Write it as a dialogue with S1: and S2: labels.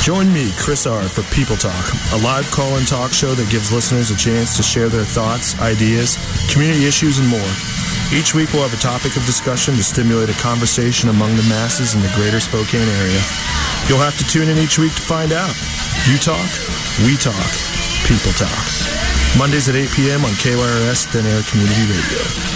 S1: Join me, Chris R., for People Talk, a live call-in talk show that gives listeners a chance to share their thoughts, ideas, community issues, and more. Each week we'll have a topic of discussion to stimulate a conversation among the masses in the greater Spokane area. You'll have to tune in each week to find out. You talk, we talk, People Talk. Mondays at 8 p.m. on KYRS Thin Air Community Radio.